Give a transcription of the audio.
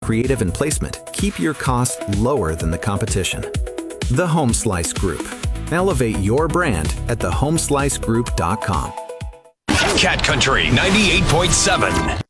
creative and placement keep your costs lower than the competition. The Home Slice Group. Elevate your brand at thehomeslicegroup.com. Cat Country 98.7.